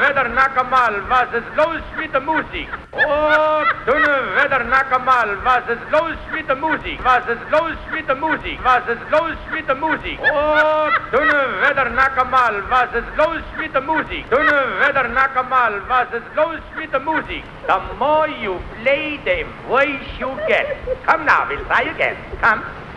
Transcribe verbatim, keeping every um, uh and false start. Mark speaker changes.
Speaker 1: Wetter nakkemal, was ist los mit der Musik? Oh, dünne Wetter nakkemal, was ist los mit der Musik? Was ist los mit der Musik? Was ist los mit der Musik? Oh, dünne Wetter nakkemal, was ist los mit der Musik? Dünne Wetter nakkemal, was ist los mit der Musik? The more you play, the worse you get. Come now, we'll try again. Come.